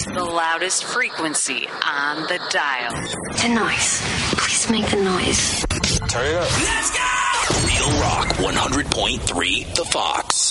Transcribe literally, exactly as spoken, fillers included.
The loudest frequency on the dial. The noise. Please make the noise. Turn it up. Let's go! Real Rock one hundred point three The Fox.